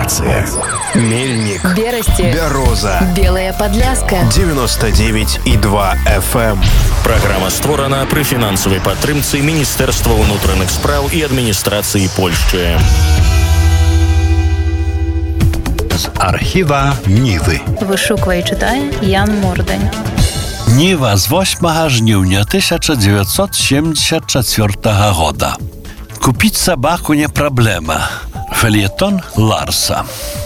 Информация. Мельник, Берасти, Бяроза, Белая Подляска, 99,2 FM. Праграма створана пры фінансавай падтрымцы Міністэрства ўнутраных спраў і адміністрацыі Польшчы. З архіва Нівы. Вышуквае і чытае Ян Мордань. Ніва з 8 жніўня 1974 года. Купіць сабаку не праблема. Фельетон Ларса.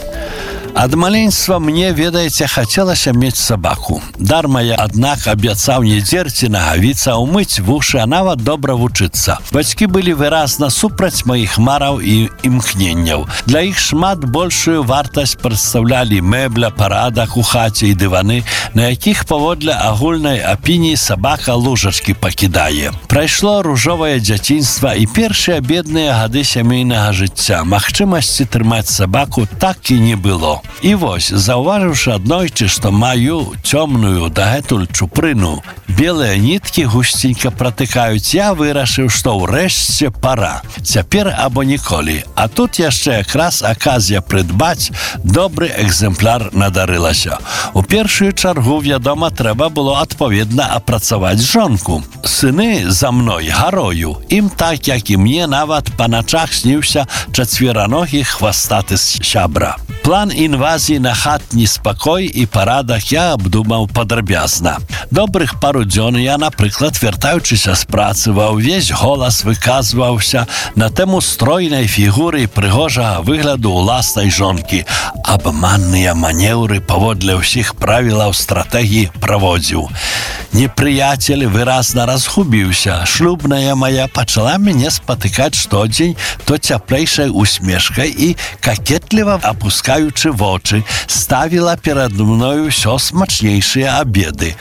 Ад маленства мне, ведаеце, хацелася мець сабаку. Дарма я, аднак, абяцаў не дзерці нагавіцца, умыць вушы, а нават добра вучыцца. Бацькі былі выразна супраць маіх мараў і імкненняў. Для іх шмат большую вартасць прадстаўлялі мэбля, парадак у хаце і дываны, на якіх паводле агульнай апініі сабака лужачкі пакідае. Прайшло ружовае дзяцінства і першыя бедныя гады сямейнага жыцця. Магчымасці трымаць сабаку так і не было. І вось, заўважыўшы аднойчы, што маю цёмную дагэтуль чупрыну, белыя ніткі гусценька пратыкаюць, я вырашыў, што ўрэшце пара. Цяпер або ніколі. А тут яшчэ якраз аказія прыдбаць добры экземпляр надарылася. У першую чаргу, вядома, трэба было адпаведна апрацаваць жонку. Сыны за мной гарою. Ім так, як і мне, нават па начах сніўся чацвераногі хвастаты сябра. План інвазіі на хатні спакой і парадак я абдумаў падрабязна. Добрых пару дзён я, напрыклад, вяртаючыся з працы, ва ўвесь голас выказваўся на тэму стройнай фігуры і прыгожага выгляду ўласнай жонкі. Абманныя манеўры паводле ўсіх правілаў стратэгіі праводзіў. Непрыяцель выразна разгубіўся. Шлюбная мая пачала мяне спатыкаць штодзень то цяплейшай усмешкай і, какетліва апускаючы вочы, ставіла перад мною ўсё смачнейшыя абеды.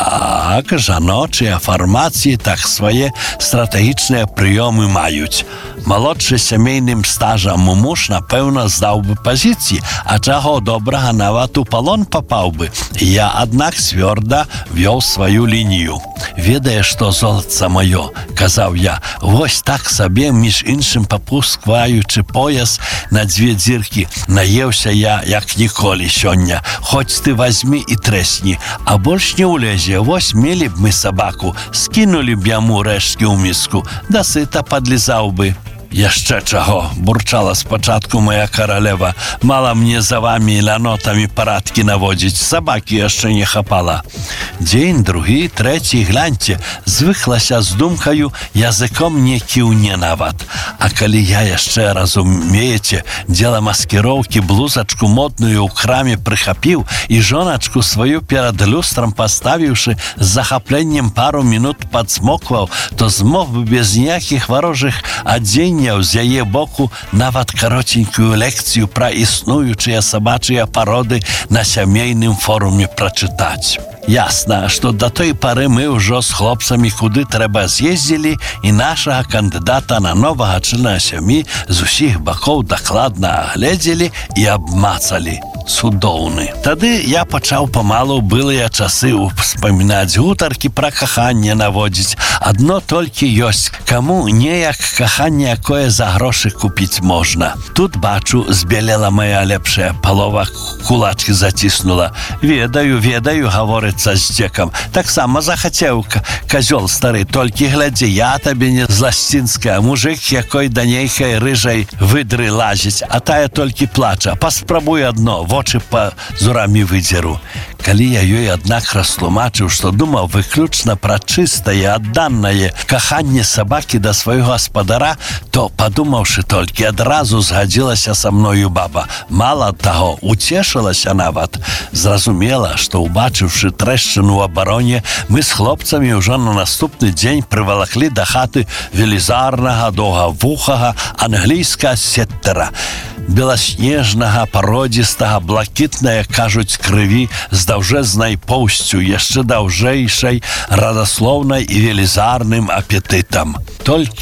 Так, жаночыя фармацыі так свае стратэгічныя прыёмы маюць. Малодшы сямейным стажам муж, напэўна, здаў бы пазіцыі, а чаго добрага нават у палон папаў бы. Я, аднак, цвёрда вёў сваю лінію. «Ведае, што, золатца маё», — казаў я, «вось так сабе, між іншым папускваючы пояс на дзве дзіркі, наеўся я, як ніколі сёння. Хоць ты вазьмі і трэсні, а больш не ўлезе. Вось мелі б мы сабаку, скінулі б яму рэшткі ў міску, дасыта падлізаў бы». «Яшчэ чаго», — бурчала спачатку моя каралева, «мала мне за вамі лянотамі парадкі наводзіць, сабакі яшчэ не хапала». Дзень, другі, трэці, гляньце, звыклася з думкаю, языком не кіўне нават. А калі я яшчэ, разумееце, дзела маскіроўкі, блузачку модную ў краме прыхапіў і жоначку сваю перад люстрам паставіўшы, з захапленнем пару мінут падсмокваў, то змог бы без ніякіх варожых адзень з яе боку нават каротенькую лекцыю пра існуючыя сабачыя пароды на сямейным форуме прачытаць. Ясна, што да той пары мы ўжо з хлопцамі куды трэба з'ездзілі і нашага кандыдата на новага члена сям'і з усіх бакоў дакладна агледзелі і абмацалі. Цудоўны. Тады я пачаў памалу былыя часы успамінаць, гутаркі пра каханне наводзіць. Адно толькі ёсць, каму неяк каханне якое за грошы купіць можна. Тут, бачу, збелела моя лепшая палова, кулачкі заціснула. «Ведаю, гаворыцца з дзекам. Таксама захацеў, казёл стары, толькі глядзі, я табе не зласцінская, мужик якой да нейкай рыжай выдры лазіць, а тая толькі плача. Паспрабуй адно, вочы па зурамі выдзеру». Калі я ёй, аднак, растлумачыў, што думаў выключна пра чыстае, адданае каханне сабакі да свайго гаспадара, то, падумаўшы толькі, адразу згадзілася са мною баба. Мала таго, уцешылася нават. Зразумела, што, убачыўшы трэшчыну ў абароне, мы з хлопцамі ўжо на наступны дзень прывалаклі да хаты велізарнага, доўгавухага англійскага сеттера. Беласнежнага, пародзістага, блакітная, кажуць, крыві, з даўжэзнай поўсцю, яшчэ даўжэйшай, радаслоўнай і велізарным апетытам. Толькі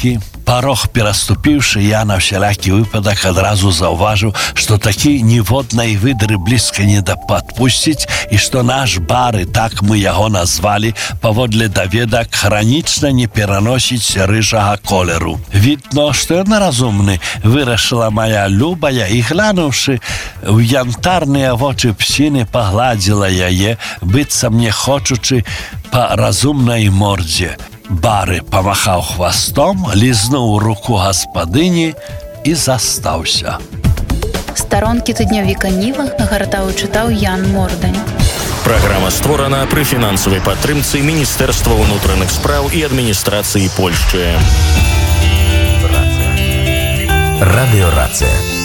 Парог пераступіўшы, я на всялякі выпадак адразу заўважыў, што такі ніводнай выдры блізка не да падпусціць і што наш бары, так мы яго назвалі, паводле даведак хранічна не пераносіць рыжага колеру. Відно, што ён разумны, вырашыла моя любая і, глянуўшы ў янтарныя вочы псіны, пагладзіла яе, быццам не хочучы па разумнай мордзе. Бары памахаў хвастом, лізнуў руку гаспадыні і застаўся. Старонкі тыднёвіка Ніва гартаў і чытаў Ян Мордань. Праграма створана пры фінансавай падтрымцы Міністэрства ўнутраных спраў і адміністрацыі Польшчы. Радыёрацыя.